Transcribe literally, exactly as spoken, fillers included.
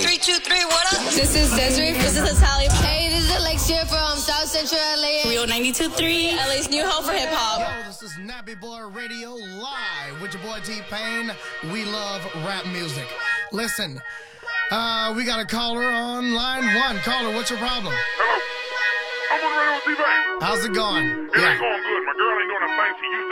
three two three, what up? This is Desiree. This is Natalia. Hey, this is Alexia from South Central L A. Real ninety-two point three, L A's new home for hip hop. Yo, this is Nappy Boy Radio live with your boy T-Pain. We love rap music. Listen, uh, we got a caller on line one. Caller, what's your problem? Hello. I'm on the radio with T-Pain. How's it going? It Yeah. ain't going good. My girl ain't doing that thing she used